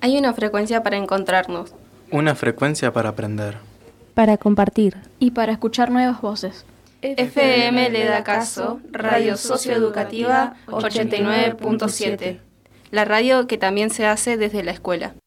Hay una frecuencia para encontrarnos. Una frecuencia para aprender. Para compartir. Y para escuchar nuevas voces. FM le da caso, Radio Socioeducativa 89.7. La radio que también se hace desde la escuela.